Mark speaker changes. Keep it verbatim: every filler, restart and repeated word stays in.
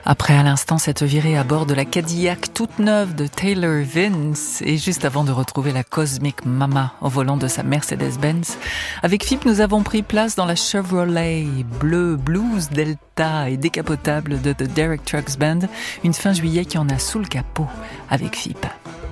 Speaker 1: Après à l'instant cette virée à bord de la Cadillac toute neuve de Taylor Vince et juste avant de retrouver la Cosmic Mama au volant de sa Mercedes-Benz, avec Philippe nous avons pris place dans la Chevrolet bleu blues delta et décapotable de The Derek Trucks Band, une fin juillet qui en a sous le capot avec Philippe.